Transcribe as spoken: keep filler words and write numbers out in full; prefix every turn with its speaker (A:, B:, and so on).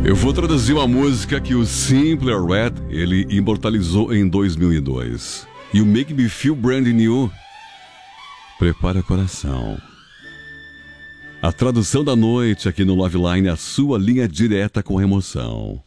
A: Eu vou traduzir uma música que o Simply Red ele imortalizou em dois mil e dois. You Make Me Feel Brand New. Prepara o coração. A tradução da noite aqui no Love Line é a sua linha direta com emoção.